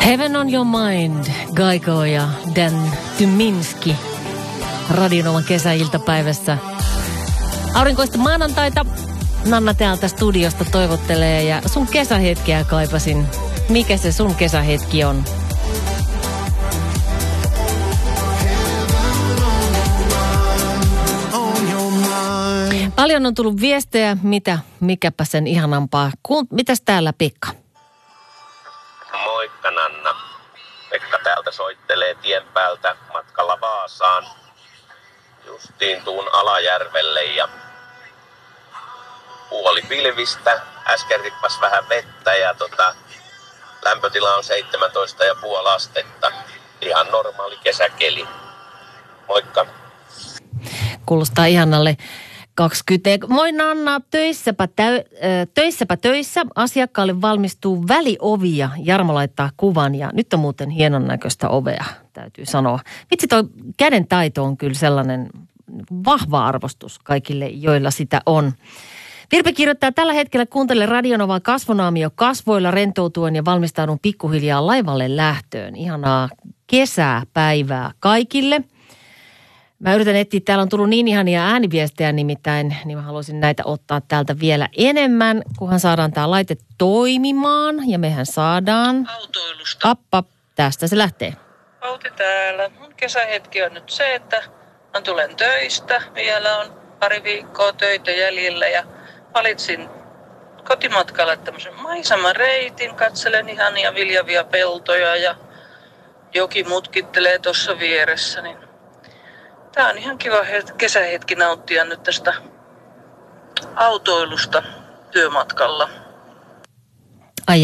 Heaven on your mind, Gaiko ja Dan Tyminski Radionovan kesäiltapäivässä. Aurinkoista maanantaita. Nanna täältä studiosta toivottelee ja sun kesähetkeä kaipasin. Mikä se sun kesähetki on? Paljon on tullut viestejä, mikäpä sen ihanampaa. Mitäs täällä Pekka? Moikka Nanna. Pekka täältä soittelee tien päältä matkalla Vaasaan. Justiin tuun Alajärvelle ja puoli pilvistä. Äsken rippas vähän vettä ja lämpötila on 17,5 astetta. Ihan normaali kesäkeli. Moikka. Kuulostaa ihanalle. 20. Moi Nanna, töissäpä töissä. Asiakkaalle valmistuu väliovi ja Jarmo laittaa kuvan ja nyt on muuten hienon näköistä ovea, täytyy sanoa. Vitsi, toi käden taito on kyllä sellainen vahva arvostus kaikille, joilla sitä on. Virpi kirjoittaa, tällä hetkellä kuuntele Radionovaa kasvonaamio kasvoilla, rentoutuen ja valmistaudun pikkuhiljaa laivalle lähtöön. Ihanaa kesäpäivää kaikille. Mä yritän etsiä, täällä on tullut niin ihania ääniviestejä nimittäin, niin mä haluaisin näitä ottaa täältä vielä enemmän, kunhan saadaan tää laite toimimaan ja mehän saadaan. Autoilusta. Tästä se lähtee. Outi täällä. Mun kesähetki on nyt se, että mä tulen töistä. Vielä on pari viikkoa töitä jäljellä ja valitsin kotimatkalle tämmöisen maisemareitin. Katselen ihania viljavia peltoja ja joki mutkittelee tuossa vieressä, niin tää on ihan kiva kesähetki nauttia nyt tästä autoilusta työmatkalla. Ai.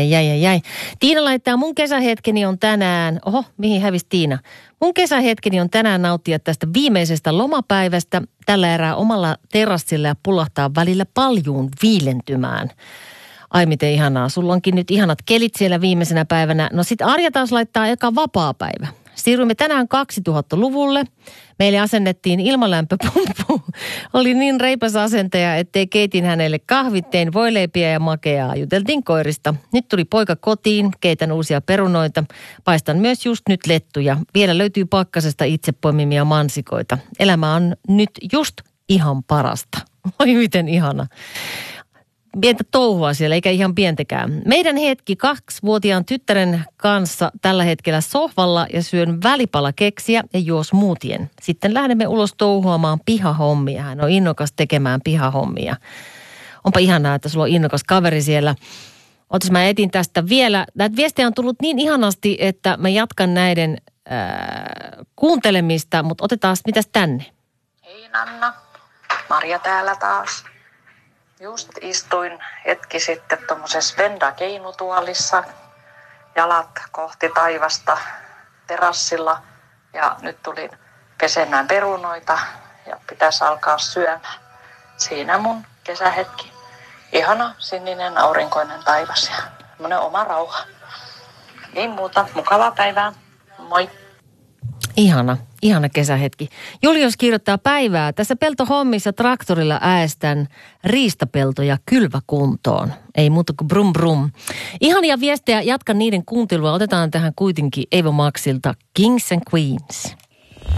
Tiina laittaa, mun kesähetkeni on tänään, mihin hävisi Tiina? Mun kesähetkeni on tänään nauttia tästä viimeisestä lomapäivästä. Tällä erää omalla terassilla ja pulahtaa välillä paljuun viilentymään. Ai miten ihanaa, sulla onkin nyt ihanat kelit siellä viimeisenä päivänä. No sit Arja taas laittaa eka vapaapäivä. Siirrymme tänään 2000-luvulle. Meille asennettiin ilmalämpöpumppu. Oli niin reipas asentaja, ettei keitin hänelle kahvit, tein voileipiä ja makeaa. Juteltiin koirista. Nyt tuli poika kotiin, keitän uusia perunoita. Paistan myös just nyt lettuja. Vielä löytyy pakkasesta itse poimimia mansikoita. Elämä on nyt just ihan parasta. Oi miten ihana. Pientä touhua siellä, eikä ihan pientäkään. Meidän hetki 2-vuotiaan tyttären kanssa tällä hetkellä sohvalla ja syön välipalakeksiä ja juo smoothien. Sitten lähdemme ulos touhuamaan pihahommia. Hän on innokas tekemään pihahommia. Onpa ihanaa, että sulla on innokas kaveri siellä. Otas mä etin tästä vielä. Näitä viestejä on tullut niin ihanasti, että mä jatkan näiden kuuntelemista, mutta otetaan mitäs tänne. Hei Nanna, Marja täällä taas. Just istuin hetki sitten tuommoisessa Venda-keinutuolissa, jalat kohti taivasta terassilla ja nyt tulin pesemään perunoita ja pitäisi alkaa syömään. Siinä mun kesähetki. Ihana sininen aurinkoinen taivas ja semmoinen oma rauha. Niin muuta, mukavaa päivää. Moi! Ihana kesähetki. Julius kirjoittaa päivää. Tässä peltohommissa traktorilla äästän riistapeltoja kylväkuntoon. Ei muuta kuin brum brum. Ihania viestejä, jatkan niiden kuuntelua. Otetaan tähän kuitenkin Evo Maxilta Kings and Queens.